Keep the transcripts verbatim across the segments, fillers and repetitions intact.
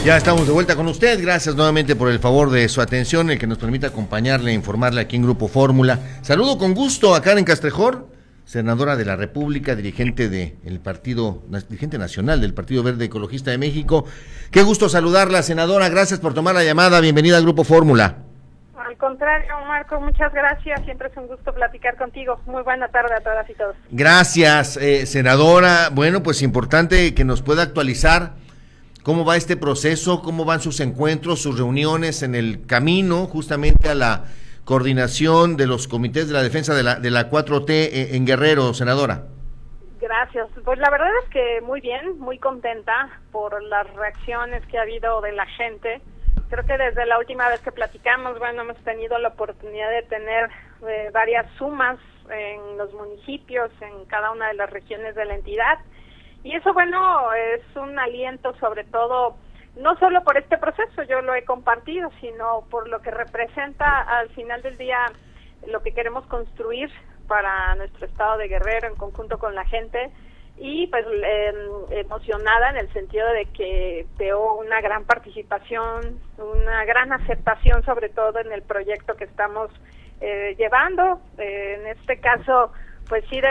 Ya estamos de vuelta con usted, gracias nuevamente por el favor de su atención, el que nos permite acompañarle e informarle aquí en Grupo Fórmula. Saludo con gusto a Karen Castrejón, senadora de la República, dirigente de el partido, dirigente nacional del Partido Verde Ecologista de México. Qué gusto saludarla, senadora, gracias por tomar la llamada, bienvenida al Grupo Fórmula. Al contrario, Marco, muchas gracias, siempre es un gusto platicar contigo. Muy buena tarde a todas y todos. Gracias, eh, senadora. Bueno, pues importante que nos pueda actualizar cómo va este proceso, cómo van sus encuentros, sus reuniones en el camino justamente a la coordinación de los comités de la defensa de la, de la cuatro T en Guerrero, senadora. Gracias, pues la verdad es que muy bien, muy contenta por las reacciones que ha habido de la gente. Creo que desde la última vez que platicamos, bueno, hemos tenido la oportunidad de tener eh, varias sumas en los municipios, en cada una de las regiones de la entidad. Y eso, bueno, es un aliento sobre todo, no solo por este proceso, yo lo he compartido, sino por lo que representa al final del día lo que queremos construir para nuestro estado de Guerrero en conjunto con la gente. Y pues eh, emocionada en el sentido de que veo una gran participación, una gran aceptación sobre todo en el proyecto que estamos eh, llevando, eh, en este caso pues sí de,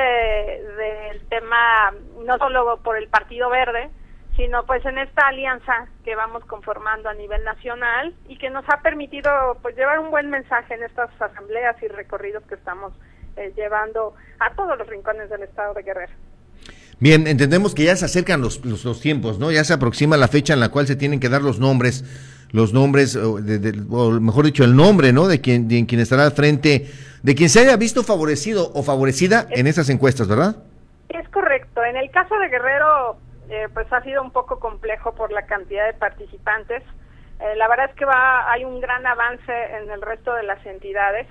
de el tema no solo por el Partido Verde, sino pues en esta alianza que vamos conformando a nivel nacional y que nos ha permitido pues llevar un buen mensaje en estas asambleas y recorridos que estamos eh, llevando a todos los rincones del estado de Guerrero. Bien, entendemos que ya se acercan los, los, los tiempos, ¿no? Ya se aproxima la fecha en la cual se tienen que dar los nombres, los nombres, de, de, o mejor dicho, el nombre, ¿no? De quien, de quien estará al frente, de quien se haya visto favorecido o favorecida es, en esas encuestas, ¿verdad? Es correcto. En el caso de Guerrero, eh, pues ha sido un poco complejo por la cantidad de participantes. Eh, la verdad es que va, hay un gran avance en el resto de las entidades.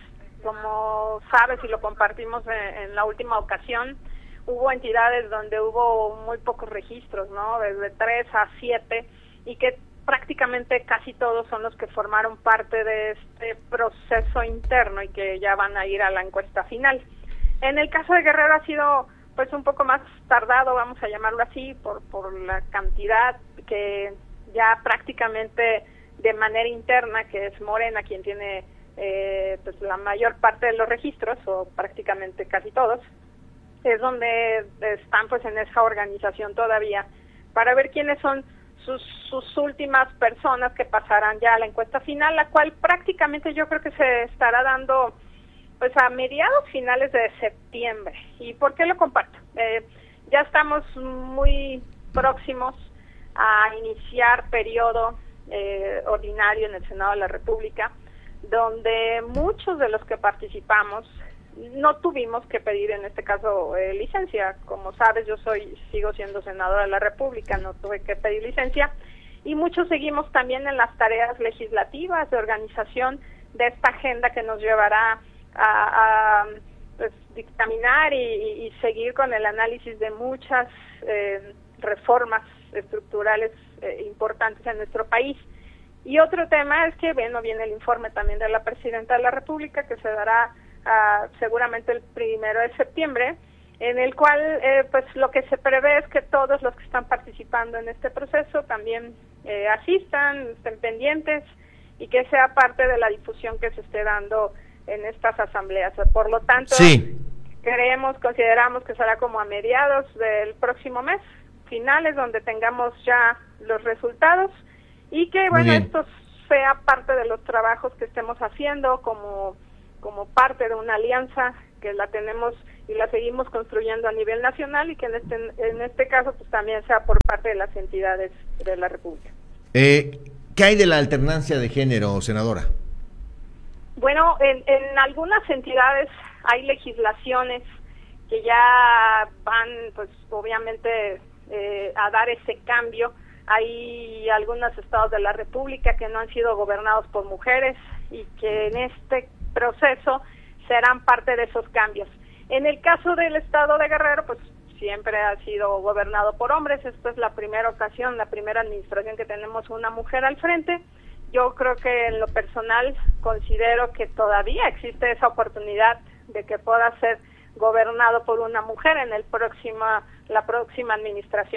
Como sabes y lo compartimos en, en la última ocasión, hubo entidades donde hubo muy pocos registros, ¿no? Desde tres a siete, y que prácticamente casi todos son los que formaron parte de este proceso interno y que ya van a ir a la encuesta final. En el caso de Guerrero ha sido pues un poco más tardado, vamos a llamarlo así, por, por la cantidad que ya prácticamente de manera interna, que es Morena quien tiene eh, pues la mayor parte de los registros, o prácticamente casi todos, es donde están pues en esa organización todavía para ver quiénes son sus, sus últimas personas que pasarán ya a la encuesta final, la cual prácticamente yo creo que se estará dando pues a mediados finales de septiembre. ¿Y por qué lo comparto? Eh, ya estamos muy próximos a iniciar periodo eh, ordinario en el Senado de la República, donde muchos de los que participamos no tuvimos que pedir en este caso eh, licencia. Como sabes, yo soy sigo siendo senadora de la República, no tuve que pedir licencia, y muchos seguimos también en las tareas legislativas de organización de esta agenda que nos llevará a, a pues, dictaminar y, y seguir con el análisis de muchas eh, reformas estructurales eh, importantes en nuestro país. Y otro tema es que, bueno, viene el informe también de la Presidenta de la República, que se dará Uh, seguramente el primero de septiembre, en el cual eh, pues lo que se prevé es que todos los que están participando en este proceso también eh, asistan, estén pendientes y que sea parte de la difusión que se esté dando en estas asambleas. Por lo tanto, sí, creemos, consideramos que será como a mediados del próximo mes, finales, donde tengamos ya los resultados y que, bueno, esto sea parte de los trabajos que estemos haciendo como como parte de una alianza que la tenemos y la seguimos construyendo a nivel nacional, y que en este en este caso pues también sea por parte de las entidades de la República. Eh, ¿Qué hay de la alternancia de género, senadora? Bueno, en, en algunas entidades hay legislaciones que ya van, pues obviamente, eh, a dar ese cambio. Hay algunos estados de la República que no han sido gobernados por mujeres y que en este proceso serán parte de esos cambios. En el caso del estado de Guerrero, pues siempre ha sido gobernado por hombres. Esta es la primera ocasión, la primera administración que tenemos una mujer al frente. Yo creo que en lo personal considero que todavía existe esa oportunidad de que pueda ser gobernado por una mujer en el próxima, la próxima administración.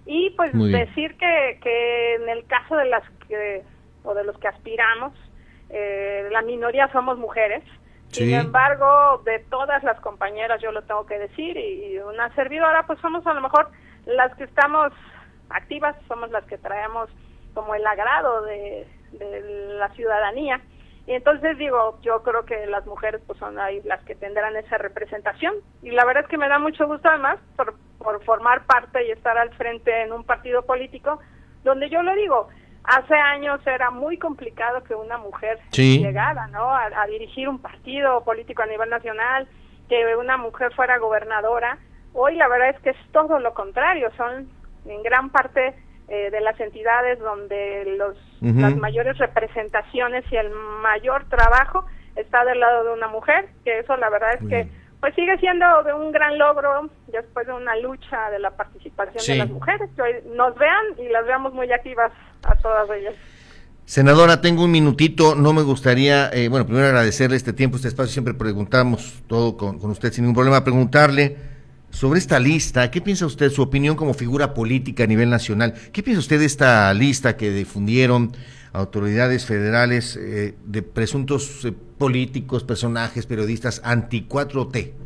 Y pues decir que, que en el caso de las que, o de los que aspiramos, eh, la minoría somos mujeres. Sí. Sin embargo, de todas las compañeras, yo lo tengo que decir, y, y una servidora, pues somos a lo mejor las que estamos activas, somos las que traemos como el agrado de, de la ciudadanía. Y entonces digo, yo creo que las mujeres pues son ahí las que tendrán esa representación, y la verdad es que me da mucho gusto además por, por formar parte y estar al frente en un partido político donde yo lo digo, hace años era muy complicado que una mujer sí. llegara, ¿no? A, a dirigir un partido político a nivel nacional, que una mujer fuera gobernadora. Hoy la verdad es que es todo lo contrario, son en gran parte eh, de las entidades donde los uh-huh. las mayores representaciones y el mayor trabajo está del lado de una mujer, que eso la verdad es uh-huh. que pues sigue siendo de un gran logro después de una lucha de la participación sí. de las mujeres, que hoy nos vean y las veamos muy activas a todas ellas. Senadora, tengo un minutito, no me gustaría, eh, bueno, primero agradecerle este tiempo, este espacio, siempre preguntamos todo con, con usted sin ningún problema, preguntarle sobre esta lista, ¿qué piensa usted, su opinión como figura política a nivel nacional? ¿Qué piensa usted de esta lista que difundieron autoridades federales eh, de presuntos eh, políticos, personajes, periodistas anti cuatro T?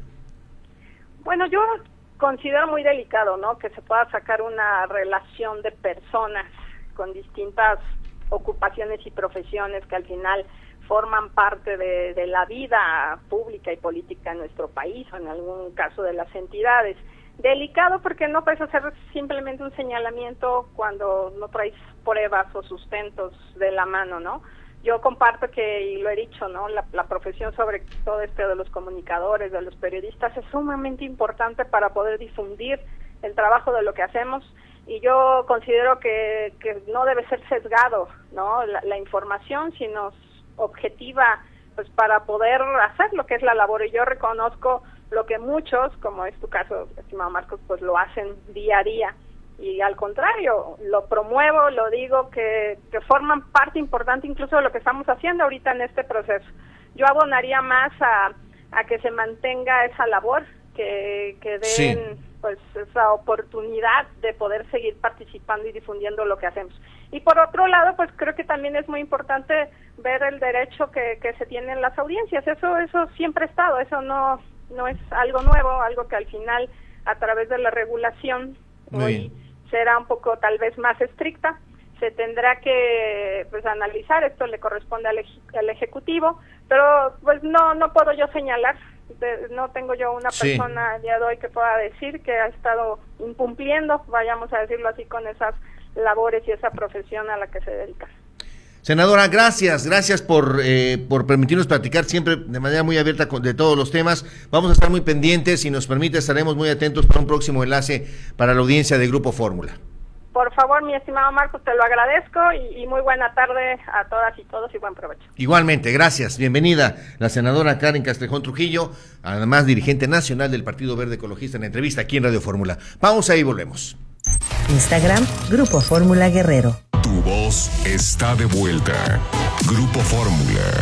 Bueno, yo considero muy delicado, ¿no?, que se pueda sacar una relación de personas con distintas ocupaciones y profesiones que al final forman parte de, de la vida pública y política en nuestro país, o en algún caso de las entidades. Delicado porque no puedes hacer simplemente un señalamiento cuando no traes pruebas o sustentos de la mano, ¿no? Yo comparto que, y lo he dicho, ¿no?, la, la profesión, sobre todo este de los comunicadores, de los periodistas, es sumamente importante para poder difundir el trabajo de lo que hacemos, y yo considero que, que no debe ser sesgado, ¿no?, la, la información, sino objetiva, pues para poder hacer lo que es la labor. Y yo reconozco lo que muchos, como es tu caso, estimado Marcos, pues lo hacen día a día, y al contrario, lo promuevo, lo digo, que, que forman parte importante incluso de lo que estamos haciendo ahorita en este proceso. Yo abonaría más a, a que se mantenga esa labor, que, que den sí. pues esa oportunidad de poder seguir participando y difundiendo lo que hacemos. Y por otro lado, pues creo que también es muy importante ver el derecho que, que se tiene en las audiencias. Eso eso siempre ha estado, eso no no es algo nuevo, algo que al final, a través de la regulación, muy hoy bien. será un poco tal vez más estricta. Se tendrá que pues analizar, esto le corresponde al, ej- al Ejecutivo, pero pues no no puedo yo señalar, de, no tengo yo una sí. persona a día de hoy que pueda decir que ha estado incumpliendo, vayamos a decirlo así, con esas labores y esa profesión a la que se dedica. Senadora, gracias, gracias por eh, por permitirnos platicar siempre de manera muy abierta con, de todos los temas. Vamos a estar muy pendientes, si nos permite estaremos muy atentos para un próximo enlace para la audiencia de Grupo Fórmula. Por favor, mi estimado Marcos, te lo agradezco, y, y muy buena tarde a todas y todos, y buen provecho. Igualmente, gracias. Bienvenida la senadora Karen Castrejón Trujillo, además dirigente nacional del Partido Verde Ecologista, en la entrevista aquí en Radio Fórmula. Pausa y volvemos. Instagram, Grupo Fórmula Guerrero. Tu voz está de vuelta. Grupo Fórmula.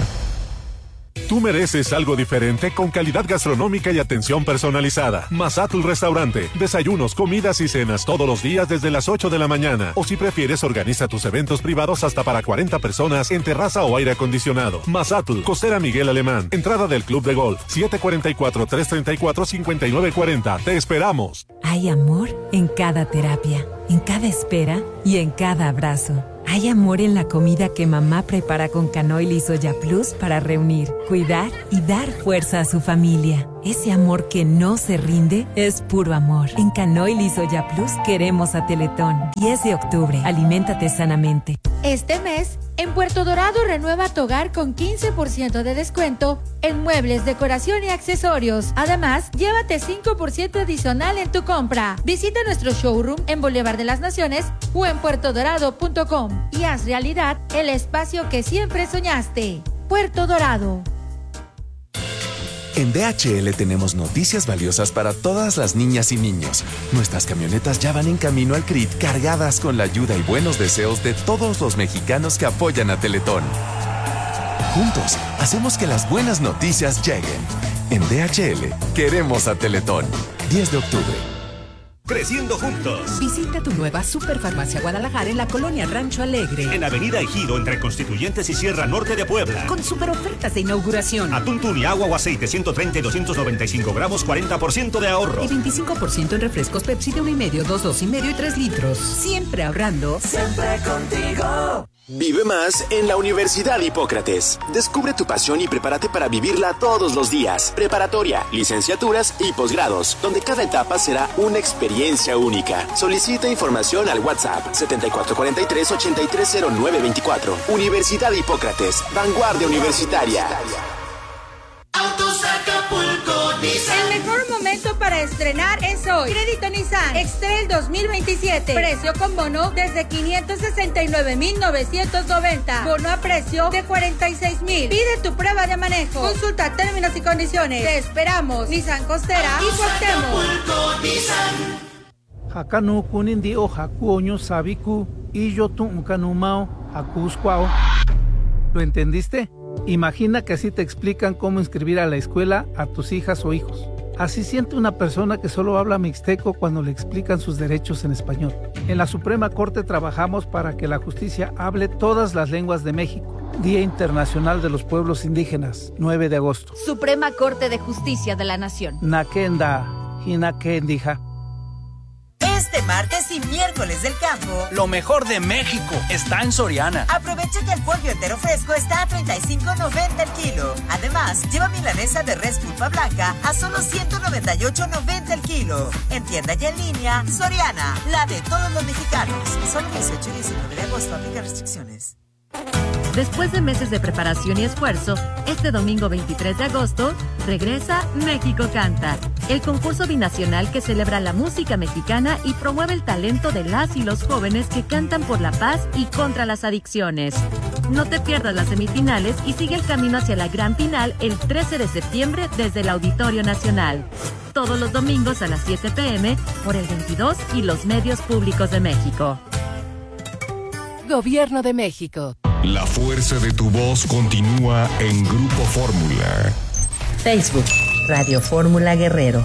Tú mereces algo diferente con calidad gastronómica y atención personalizada. Mazatl Restaurante. Desayunos, comidas y cenas todos los días desde las ocho de la mañana. O si prefieres, organiza tus eventos privados hasta para cuarenta personas en terraza o aire acondicionado. Mazatl, Costera Miguel Alemán. Entrada del Club de Golf. siete cuatro cuatro, tres tres cuatro, cinco nueve cuatro cero. Te esperamos. Hay amor en cada terapia, en cada espera y en cada abrazo. Hay amor en la comida que mamá prepara con Canoil y Soya Plus para reunir, cuidar y dar fuerza a su familia. Ese amor que no se rinde es puro amor. En Canoil y Soya Plus queremos a Teletón. diez de octubre, aliméntate sanamente. Este mes, en Puerto Dorado renueva tu hogar con quince por ciento de descuento en muebles, decoración y accesorios. Además, llévate cinco por ciento adicional en tu compra. Visita nuestro showroom en Boulevard de las Naciones o en puerto dorado punto com y haz realidad el espacio que siempre soñaste. Puerto Dorado. En D H L tenemos noticias valiosas para todas las niñas y niños. Nuestras camionetas ya van en camino al C R I T cargadas con la ayuda y buenos deseos de todos los mexicanos que apoyan a Teletón. Juntos, hacemos que las buenas noticias lleguen. En D H L, queremos a Teletón. diez de octubre. Creciendo juntos. Visita tu nueva Superfarmacia Guadalajara en la colonia Rancho Alegre. En Avenida Ejido, entre Constituyentes y Sierra Norte de Puebla. Con super ofertas de inauguración. Atún tuni, agua o aceite, ciento treinta y doscientos noventa y cinco gramos, cuarenta por ciento de ahorro. Y veinticinco por ciento en refrescos Pepsi de uno y medio, dos, dos y medio y tres litros. Siempre ahorrando. Siempre contigo. Vive más en la Universidad Hipócrates. Descubre tu pasión y prepárate para vivirla todos los días. Preparatoria, licenciaturas y posgrados, donde cada etapa será una experiencia única. Solicita información al WhatsApp setenta y cuatro cuarenta y tres, ochenta y tres cero nueve veinticuatro. Universidad Hipócrates, vanguardia universitaria. Autos Acapulco Nissan. El mejor momento para estrenar es hoy. Crédito Nissan X-Trail dos mil veintisiete. Precio con bono desde quinientos sesenta y nueve mil novecientos noventa. Bono a precio de cuarenta y seis mil. Pide tu prueba de manejo. Consulta términos y condiciones. Te esperamos. Nissan Costera y Cuauhtémoc. Hakanu kunindi o hakuoño sabiku y yo tu kanumao hakuskwao. ¿Lo entendiste? Imagina que así te explican cómo inscribir a la escuela a tus hijas o hijos. Así siente una persona que solo habla mixteco cuando le explican sus derechos en español. En la Suprema Corte trabajamos para que la justicia hable todas las lenguas de México. Día Internacional de los Pueblos Indígenas, nueve de agosto. Suprema Corte de Justicia de la Nación. Nakenda, hinakendija. Este martes y miércoles del campo, lo mejor de México está en Soriana. Aprovecha que el pollo entero fresco está a treinta y cinco noventa el kilo. Además, lleva milanesa de res pulpa blanca a solo ciento noventa y ocho noventa el kilo. En tienda y en línea, Soriana, la de todos los mexicanos. Solo dieciocho y diecinueve de agosto, aplica restricciones. Después de meses de preparación y esfuerzo, este domingo veintitrés de agosto, regresa México Canta, el concurso binacional que celebra la música mexicana y promueve el talento de las y los jóvenes que cantan por la paz y contra las adicciones. No te pierdas las semifinales y sigue el camino hacia la gran final el trece de septiembre desde el Auditorio Nacional. Todos los domingos a las siete pe eme por el veintidós y los medios públicos de México. Gobierno de México. La fuerza de tu voz continúa en Grupo Fórmula. Facebook, Radio Fórmula Guerrero.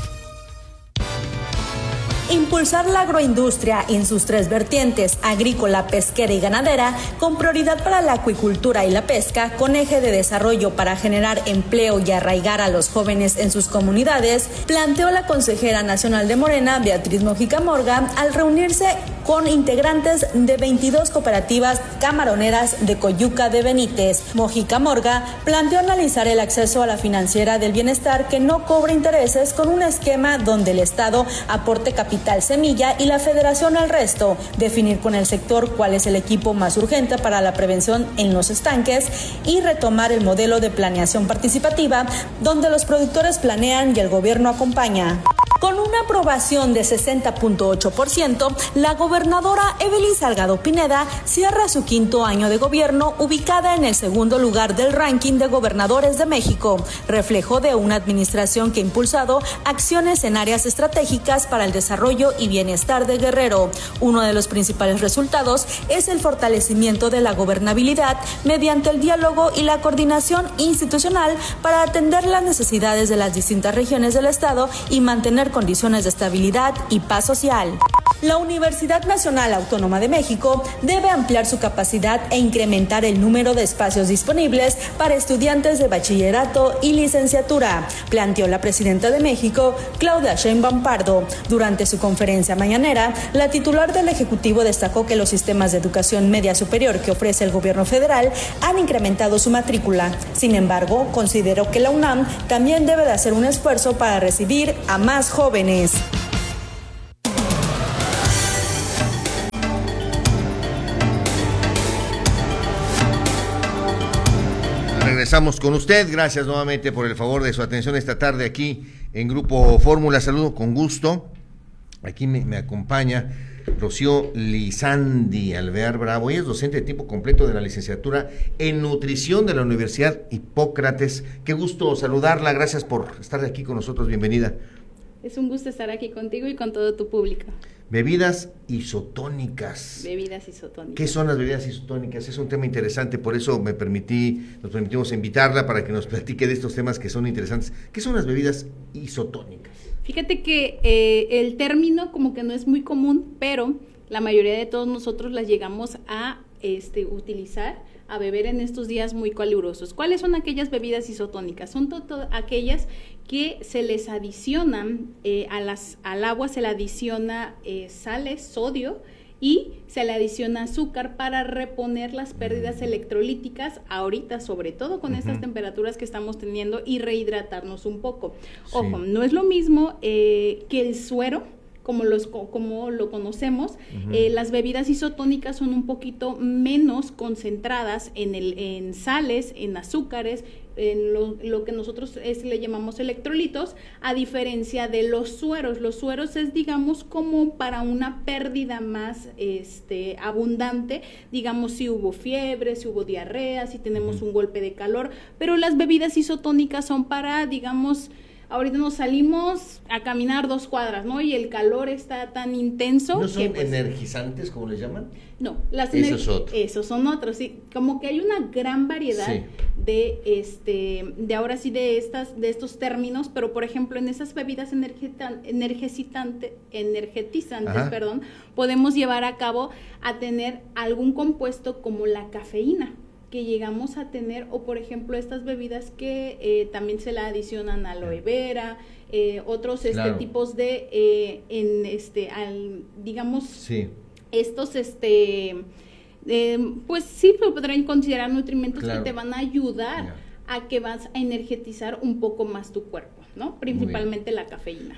Impulsar la agroindustria en sus tres vertientes, agrícola, pesquera y ganadera, con prioridad para la acuicultura y la pesca, con eje de desarrollo para generar empleo y arraigar a los jóvenes en sus comunidades, planteó la consejera nacional de Morena, Beatriz Mojica Morga, al reunirse con integrantes de veintidós cooperativas camaroneras de Coyuca de Benítez. Mojica Morga planteó analizar el acceso a la financiera del bienestar que no cobra intereses con un esquema donde el Estado aporte capital semilla y la federación al resto, definir con el sector cuál es el equipo más urgente para la prevención en los estanques y retomar el modelo de planeación participativa donde los productores planean y el gobierno acompaña. Con una aprobación de sesenta punto ocho por ciento, la gobernadora Evelyn Salgado Pineda cierra su quinto año de gobierno ubicada en el segundo lugar del ranking de gobernadores de México, reflejo de una administración que ha impulsado acciones en áreas estratégicas para el desarrollo y bienestar de Guerrero. Uno de los principales resultados es el fortalecimiento de la gobernabilidad mediante el diálogo y la coordinación institucional para atender las necesidades de las distintas regiones del estado y mantener condiciones de estabilidad y paz social. La Universidad Nacional Autónoma de México debe ampliar su capacidad e incrementar el número de espacios disponibles para estudiantes de bachillerato y licenciatura, planteó la presidenta de México, Claudia Sheinbaum Pardo. Durante su conferencia mañanera, la titular del Ejecutivo destacó que los sistemas de educación media superior que ofrece el gobierno federal han incrementado su matrícula. Sin embargo, consideró que la UNAM también debe de hacer un esfuerzo para recibir a más jóvenes. Regresamos con usted, gracias nuevamente por el favor de su atención esta tarde aquí en Grupo Fórmula. Saludo con gusto, aquí me, me acompaña Rocío Lizandi Alvear Bravo, ella es docente de tiempo completo de la licenciatura en nutrición de la Universidad Hipócrates. Qué gusto saludarla, gracias por estar aquí con nosotros, bienvenida. Es un gusto estar aquí contigo y con todo tu público. Bebidas isotónicas. Bebidas isotónicas. ¿Qué son las bebidas isotónicas? Es un tema interesante, por eso me permití, nos permitimos invitarla para que nos platique de estos temas que son interesantes. ¿Qué son las bebidas isotónicas? Fíjate que eh, el término como que no es muy común, pero la mayoría de todos nosotros las llegamos a este, utilizar, a beber en estos días muy calurosos. ¿Cuáles son aquellas bebidas isotónicas? Son to- to- aquellas que se les adicionan, eh, a las, al agua se le adiciona eh, sales, sodio, y se le adiciona azúcar para reponer las pérdidas electrolíticas ahorita, sobre todo con uh-huh. estas temperaturas que estamos teniendo, y rehidratarnos un poco. Sí. Ojo, no es lo mismo eh, que el suero, como, los, como lo conocemos. Uh-huh. eh, las bebidas isotónicas son un poquito menos concentradas en, el, en sales, en azúcares, en lo, lo que nosotros es, le llamamos electrolitos, a diferencia de los sueros. Los sueros es, digamos, como para una pérdida más este, abundante, digamos, si hubo fiebre, si hubo diarrea, si tenemos uh-huh. un golpe de calor, pero las bebidas isotónicas son para, digamos, ahorita nos salimos a caminar dos cuadras, ¿no? Y el calor está tan intenso. ¿No son que, pues, energizantes, como les llaman? No, las esos, ener- otros. esos son otros, sí. Como que hay una gran variedad sí. de, este, de ahora sí de estas, de estos términos, pero por ejemplo en esas bebidas energetan- energetizante, energetizantes, Ajá. perdón, podemos llevar a cabo a tener algún compuesto como la cafeína, que llegamos a tener, o por ejemplo estas bebidas que eh, también se le adicionan aloe vera, eh, otros este claro. tipos de, eh, en este, al, digamos, sí. estos, este, eh, pues sí, lo podrían considerar nutrimentos claro. que te van a ayudar yeah. a que vas a energetizar un poco más tu cuerpo, ¿no? Principalmente la cafeína.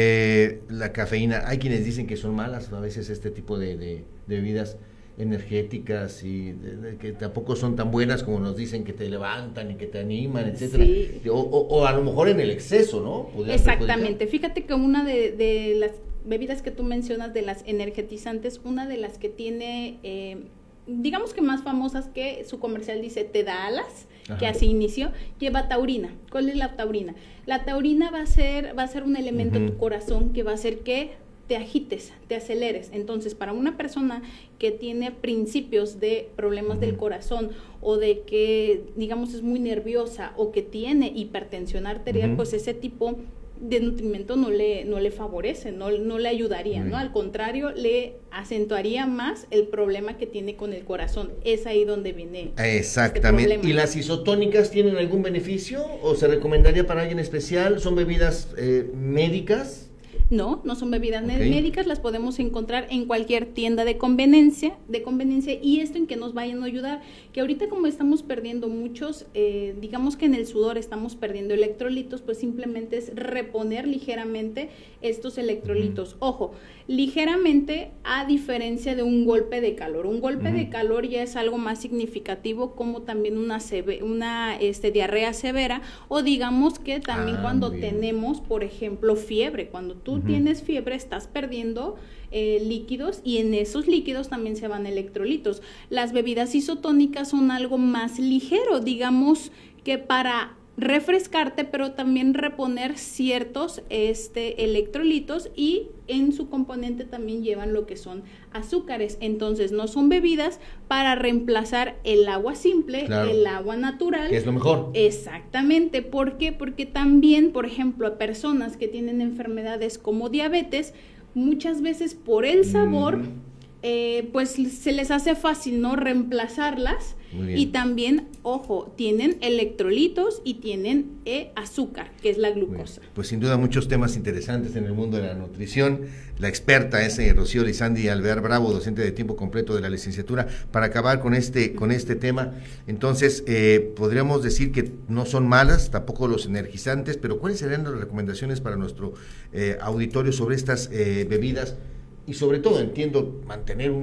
Eh, la cafeína, hay quienes dicen que son malas a veces este tipo de, de, de bebidas energéticas y de, de, que tampoco son tan buenas como nos dicen, que te levantan y que te animan, etcétera. Sí. O, o, o a lo mejor en el exceso, ¿no? Exactamente. Fíjate que una de, de las bebidas que tú mencionas, de las energetizantes, una de las que tiene, eh, digamos que más famosas, que su comercial dice te da alas, Ajá. que así inició, lleva taurina. ¿Cuál es la taurina? La taurina va a ser, va a ser un elemento uh-huh. en tu corazón que va a hacer que te agites, te aceleres. Entonces, para una persona que tiene principios de problemas uh-huh. del corazón, o de que, digamos, es muy nerviosa, o que tiene hipertensión arterial, uh-huh. pues ese tipo de nutrimento no le, no le favorece, no, no le ayudaría, uh-huh. ¿no? Al contrario, le acentuaría más el problema que tiene con el corazón. Es ahí donde viene Exactamente. Este ¿Y las isotónicas tienen algún beneficio? ¿O se recomendaría para alguien especial? ¿Son bebidas eh, médicas? No, no son bebidas okay. médicas, las podemos encontrar en cualquier tienda de conveniencia, de conveniencia, y esto en que nos vayan a ayudar, que ahorita como estamos perdiendo muchos, eh, digamos que en el sudor estamos perdiendo electrolitos, pues simplemente es reponer ligeramente estos electrolitos. Uh-huh. Ojo, ligeramente, a diferencia de un golpe de calor. Un golpe uh-huh. de calor ya es algo más significativo, como también una, seve- una este, diarrea severa, o digamos que también ah, cuando tenemos, por ejemplo, fiebre, cuando tú uh-huh. tienes fiebre, estás perdiendo eh, líquidos, y en esos líquidos también se van electrolitos. Las bebidas isotónicas son algo más ligero, digamos que para refrescarte, pero también reponer ciertos este, electrolitos, y en su componente también llevan lo que son azúcares. Entonces no son bebidas para reemplazar el agua simple, claro. el agua natural. Que es lo mejor. Exactamente. ¿Por qué? Porque también, por ejemplo, a personas que tienen enfermedades como diabetes, muchas veces por el sabor, mm. eh, pues se les hace fácil, ¿no?, reemplazarlas. Y también, ojo, tienen electrolitos y tienen eh, azúcar, que es la glucosa. Pues sin duda muchos temas interesantes en el mundo de la nutrición. La experta es eh, Rocío Lizandi Alvear Bravo, docente de tiempo completo de la licenciatura, para acabar con este con este tema. Entonces, eh, podríamos decir que no son malas, tampoco los energizantes, pero ¿cuáles serían las recomendaciones para nuestro eh, auditorio sobre estas eh, bebidas? Y sobre todo, entiendo, mantener un